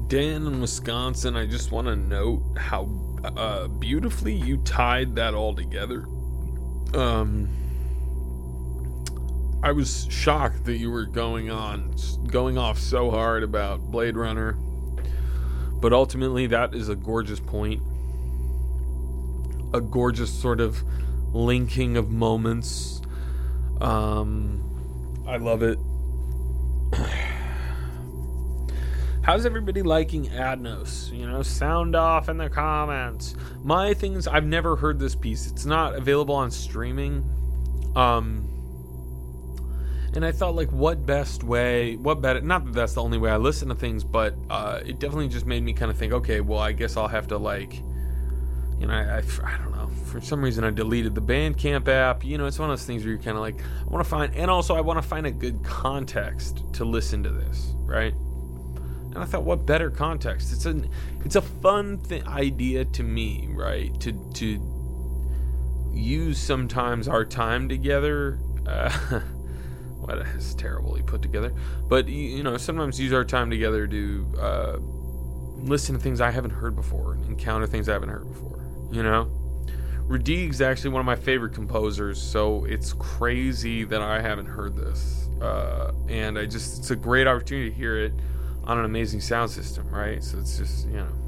Dan in Wisconsin, I just want to note how beautifully you tied that all together. I was shocked that you were going off so hard about Blade Runner, but ultimately that is a gorgeous point, a gorgeous sort of linking of moments. I love it. How's everybody liking Adnos? Sound off in the comments. My things, I've never heard this piece. It's not available on streaming. And I thought, what better, not that that's the only way I listen to things, but it definitely just made me kind of think, okay, well, I guess I'll have to, I don't know. For some reason, I deleted the Bandcamp app. It's one of those things where you're kind of I want to find, and also I want to find a good context to listen to this, right? And I thought, what better context? It's a fun idea to me, right? To use sometimes our time together. What is terribly put together, but sometimes use our time together to listen to things I haven't heard before and encounter things I haven't heard before. Radigue's actually one of my favorite composers, so it's crazy that I haven't heard this, and it's a great opportunity to hear it on an amazing sound system, right? So it's just